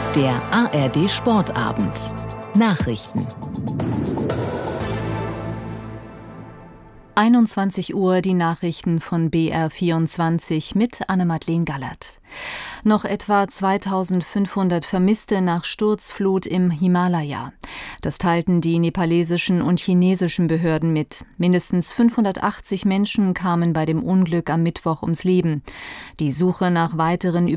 Der ARD Sportabend. Nachrichten. 21 Uhr die Nachrichten von BR24 mit Anne-Madeleine Gallert. Noch etwa 2500 Vermisste nach Sturzflut im Himalaya. Das teilten die nepalesischen und chinesischen Behörden mit. Mindestens 580 Menschen kamen bei dem Unglück am Mittwoch ums Leben. Die Suche nach weiteren